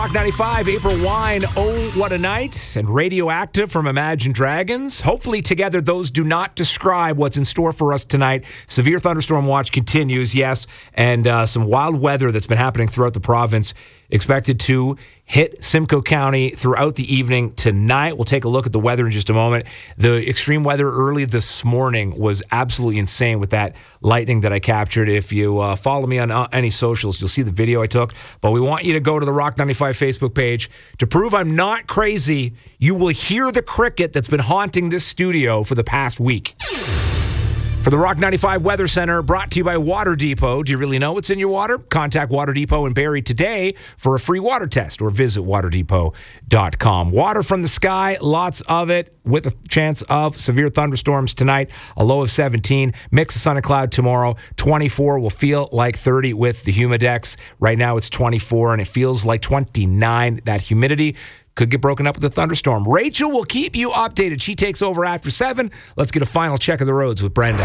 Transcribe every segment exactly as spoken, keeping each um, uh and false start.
Rock ninety-five, April Wine, Oh What a Night, and Radioactive from Imagine Dragons. Hopefully together those do not describe what's in store for us tonight. Severe thunderstorm watch continues, yes, and uh, some wild weather that's been happening throughout the province expected to hit Simcoe County throughout the evening tonight. We'll take a look at the weather in just a moment. The extreme weather early this morning was absolutely insane with that lightning that I captured. If you uh, follow me on uh, any socials, you'll see the video I took. But we want you to go to the Rock ninety-five Facebook page. To prove I'm not crazy, you will hear the cricket that's been haunting this studio for the past week. For the Rock ninety-five Weather Center, brought to you by Water Depot. Do you really know what's in your water? Contact Water Depot in Barrie today for a free water test or visit water depot dot com. Water from the sky, lots of it, with a chance of severe thunderstorms tonight. A low of seventeen. Mix of sun and cloud tomorrow. twenty-four will feel like thirty with the humidex. Right now it's twenty-four and it feels like twenty-nine. That humidity could get broken up with a thunderstorm. Rachel will keep you updated. She takes over after seven. Let's get a final check of the roads with Brenda.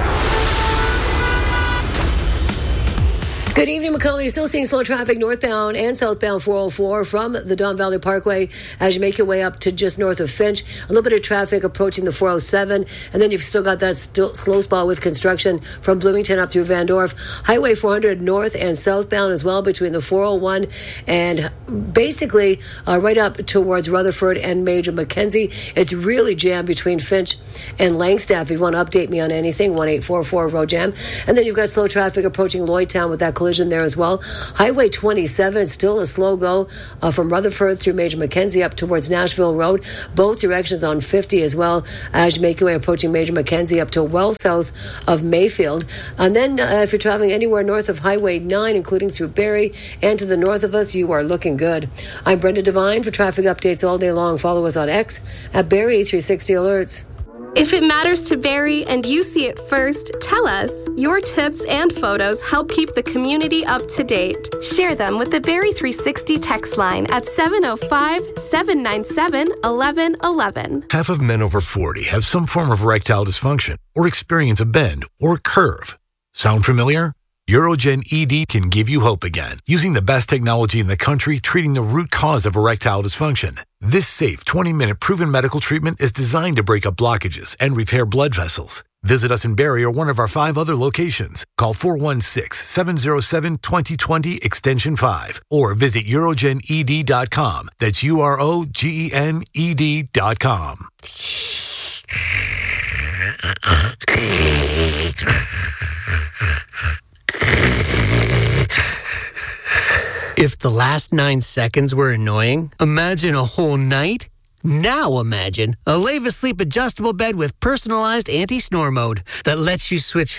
Good evening, McCullough. You're still seeing slow traffic northbound and southbound four oh four from the Don Valley Parkway as you make your way up to just north of Finch. A little bit of traffic approaching the four oh seven, and then you've still got that st- slow spot with construction from Bloomington up through Van Dorf. Highway four hundred north and southbound as well between the four oh one and basically uh, right up towards Rutherford and Major Mackenzie. It's really jammed between Finch and Langstaff. If you want to update me on anything, one eight four four road jam. And then you've got slow traffic approaching Lloydtown with that collision there as well. Highway twenty-seven, still a slow go uh, from Rutherford through Major Mackenzie up towards Nashville Road. Both directions on fifty as well as you make your way approaching Major Mackenzie up to well south of Mayfield. And then uh, if you're traveling anywhere north of Highway nine, including through Barrie and to the north of us, you are looking good. I'm Brenda Devine. For traffic updates all day long, follow us on X at Barrie three sixty Alerts. If it matters to Barrie and you see it first, tell us. Your tips and photos help keep the community up to date. Share them with the Barrie three sixty text line at seven oh five, seven nine seven, one one one one. Half of men over forty have some form of erectile dysfunction or experience a bend or curve. Sound familiar? Urogen E D can give you hope again, using the best technology in the country treating the root cause of erectile dysfunction. This safe twenty-minute proven medical treatment is designed to break up blockages and repair blood vessels. Visit us in Barrie or one of our five other locations. Call four one six, seven oh seven, two oh two oh extension five or visit urogen e d dot com. That's U R O G E N E D dot com. If the last nine seconds were annoying, imagine a whole night. Now imagine a Leva Sleep adjustable bed with personalized anti-snore mode that lets you switch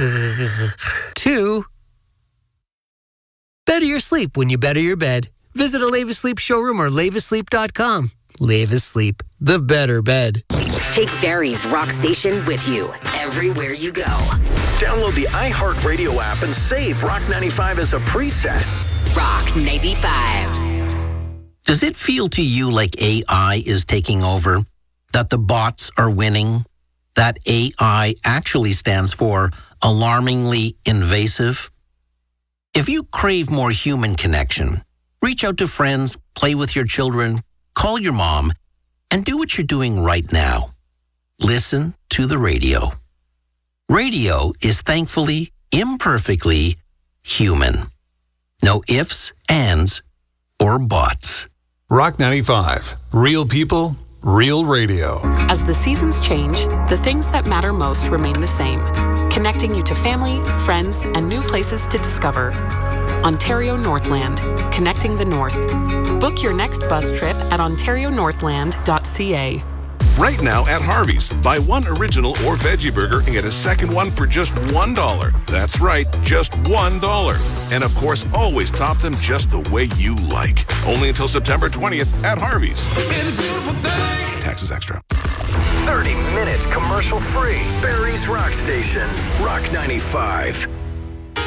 to better your sleep when you better your bed. Visit a Leva Sleep showroom or leva sleep dot com. Leva Sleep, the better bed. Take Barrie's Rock Station with you everywhere you go. Download the iHeartRadio app and save Rock ninety-five as a preset. Rock ninety-five. Does it feel to you like A I is taking over? That the bots are winning? That A I actually stands for alarmingly invasive? If you crave more human connection, reach out to friends, play with your children, call your mom, and do what you're doing right now. Listen to the radio. Radio is thankfully, imperfectly human. No ifs, ands, or buts. Rock ninety-five. Real people, real radio. As the seasons change, the things that matter most remain the same. Connecting you to family, friends, and new places to discover. Ontario Northland. Connecting the North. Book your next bus trip at ontario northland dot c a. Right now at Harvey's, buy one original or veggie burger and get a second one for just one dollar. That's right, just one dollar. And of course, always top them just the way you like. Only until September twentieth at Harvey's. It's a beautiful day. Taxes extra. thirty minutes commercial free. Barrie's Rock Station. Rock ninety-five.